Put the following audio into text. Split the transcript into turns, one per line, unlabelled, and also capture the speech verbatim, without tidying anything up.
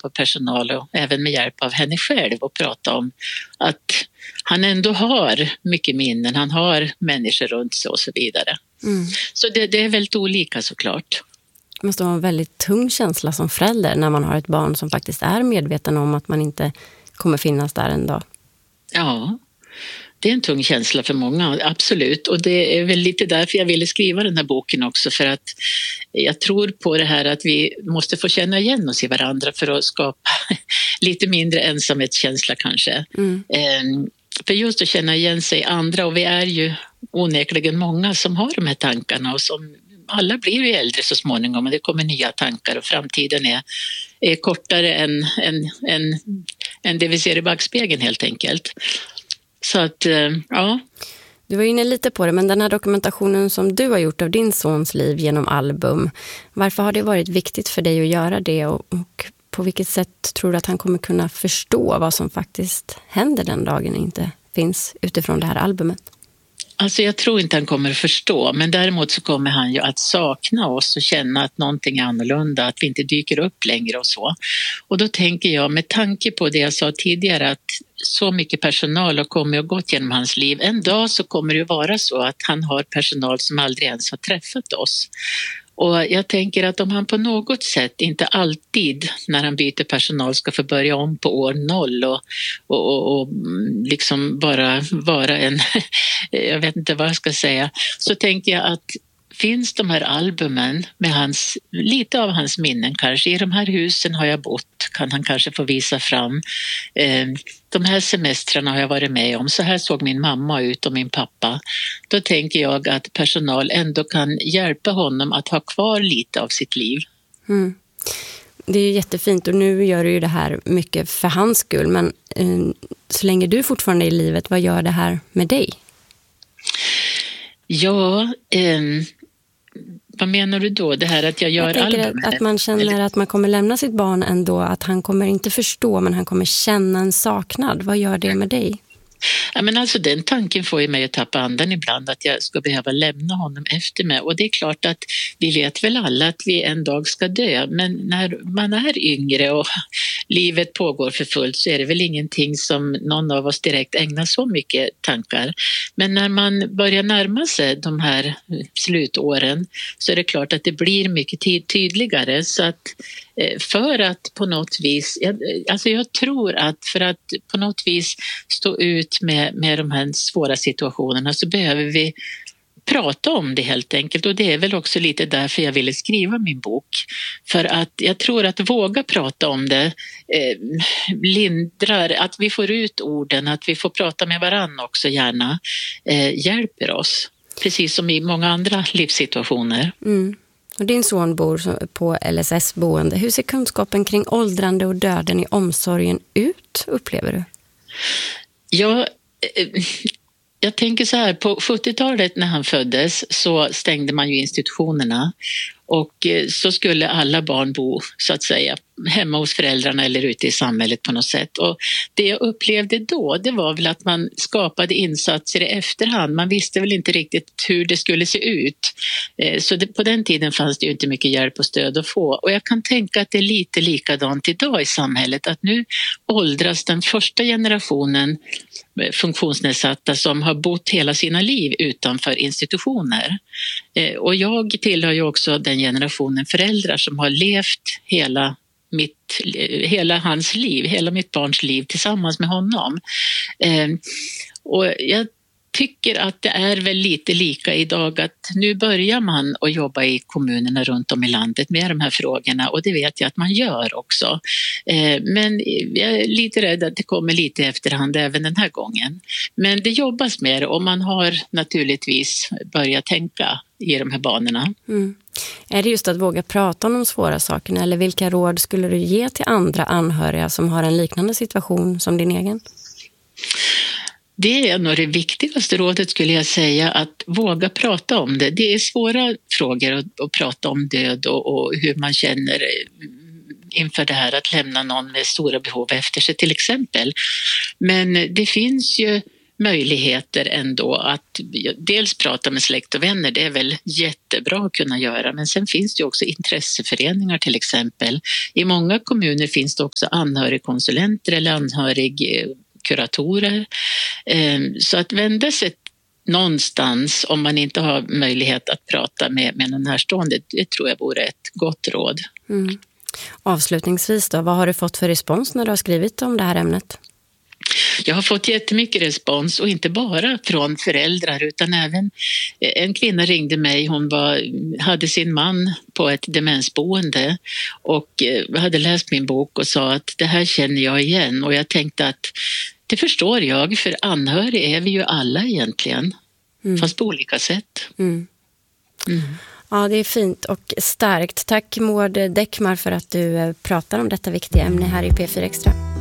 av personal och även med hjälp av henne själv och prata om att han ändå har mycket minnen, han har människor runt sig och så vidare. Mm. Så det, det är väldigt olika såklart.
Det måste vara en väldigt tung känsla som förälder när man har ett barn som faktiskt är medveten om att man inte kommer finnas där en dag.
Ja, det är en tung känsla för många, absolut. Och det är väl lite därför jag ville skriva den här boken också, för att jag tror på det här att vi måste få känna igen oss i varandra för att skapa lite mindre ensamhetskänsla kanske. Mm. För just att känna igen sig andra, och vi är ju onekligen många som har de här tankarna och som alla blir ju äldre så småningom och det kommer nya tankar och framtiden är, är kortare än, än, än, än det vi ser i backspegeln helt enkelt. Så att, ja.
Du var inne lite på det, men den här dokumentationen som du har gjort av din sons liv genom album, varför har det varit viktigt för dig att göra det och, och på vilket sätt tror du att han kommer kunna förstå vad som faktiskt händer den dagen inte finns utifrån det här albumet?
Alltså jag tror inte han kommer att förstå, men däremot så kommer han ju att sakna oss och känna att någonting är annorlunda, att vi inte dyker upp längre och så. Och då tänker jag, med tanke på det jag sa tidigare, att så mycket personal har kommit och gått genom hans liv. En dag så kommer det ju vara så att han har personal som aldrig ens har träffat oss. Och jag tänker att om han på något sätt, inte alltid när han byter personal, ska få börja om på år noll och, och, och, och liksom bara vara en, jag vet inte vad jag ska säga, så tänker jag att finns de här albumen med hans, lite av hans minnen kanske, i de här husen har jag bott, kan han kanske få visa fram. Eh, de här semestrarna har jag varit med om, så här såg min mamma ut och min pappa. Då tänker jag att personal ändå kan hjälpa honom att ha kvar lite av sitt liv.
Mm. Det är ju jättefint och nu gör du ju det här mycket för hans skull, men eh, så länge du fortfarande är i livet, vad gör det här med dig?
Ja, eh, vad menar du då? Det här att jag gör
jag tänker att, att man känner eller? Att man kommer lämna sitt barn ändå, att han kommer inte förstå, men han kommer känna en saknad. Vad gör det med dig?
Ja, men alltså den tanken får ju mig att tappa andan ibland, att jag ska behöva lämna honom efter mig. Och det är klart att vi vet väl alla att vi en dag ska dö, men när man är yngre och livet pågår för fullt så är det väl ingenting som någon av oss direkt ägnar så mycket tankar. Men när man börjar närma sig de här slutåren så är det klart att det blir mycket tid tydligare, så att för att på något vis, alltså jag tror att för att på något vis stå ut med, med de här svåra situationerna så behöver vi prata om det helt enkelt, och det är väl också lite därför jag ville skriva min bok, för att jag tror att våga prata om det eh, lindrar, att vi får ut orden, att vi får prata med varann också gärna, eh, hjälper oss, precis som i många andra livssituationer.
Mm. Och din son bor på L S S-boende. Hur ser kunskapen kring åldrande och döden i omsorgen ut, upplever du?
Ja, jag tänker så här, på sjuttiotalet när han föddes så stängde man ju institutionerna. Och så skulle alla barn bo så att säga hemma hos föräldrarna eller ute i samhället på något sätt. Och det jag upplevde då, det var väl att man skapade insatser i efterhand. Man visste väl inte riktigt hur det skulle se ut. Så det, på den tiden fanns det ju inte mycket hjälp och stöd att få. Och jag kan tänka att det är lite likadant idag i samhället. Att nu åldras den första generationen funktionsnedsatta som har bott hela sina liv utanför institutioner. Och jag tillhör ju också den generationen föräldrar som har levt hela mitt, hela hans liv, hela mitt barns liv tillsammans med honom. Och jag tycker att det är väl lite lika idag, att nu börjar man att jobba i kommunerna runt om i landet med de här frågorna, och det vet jag att man gör också. Men jag är lite rädd att det kommer lite i efterhand även den här gången. Men det jobbas med det och man har naturligtvis börjat tänka i de här banorna. Mm.
Är det just att våga prata om de svåra sakerna, eller vilka råd skulle du ge till andra anhöriga som har en liknande situation som din egen?
Det är nog det viktigaste rådet, skulle jag säga, att våga prata om det. Det är svåra frågor att, att prata om död och, och hur man känner inför det här att lämna någon med stora behov efter sig till exempel. Men det finns ju möjligheter ändå att dels prata med släkt och vänner, det är väl jättebra att kunna göra, men sen finns det ju också intresseföreningar till exempel. I många kommuner finns det också anhörigkonsulenter eller anhörigkuratorer. Så att vända sig någonstans om man inte har möjlighet att prata med, med en närstående, det tror jag vore ett gott råd.
Mm. Avslutningsvis då, vad har du fått för respons när du har skrivit om det här ämnet?
Jag har fått jättemycket respons, och inte bara från föräldrar utan även en kvinna ringde mig. Hon var, hade sin man på ett demensboende och hade läst min bok och sa att det här känner jag igen, och jag tänkte att det förstår jag, för anhörig är vi ju alla egentligen, mm. fast på olika sätt.
Mm. Mm. Ja, det är fint och starkt. Tack Maud Däckmar för att du pratar om detta viktiga ämne här i P fyra Extra.